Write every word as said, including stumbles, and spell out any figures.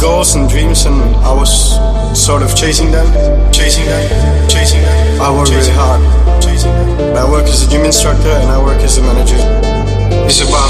goals and dreams, and I was sort of chasing them, chasing them, chasing them. I work really hard. I work as a gym instructor and I work as a manager. It's about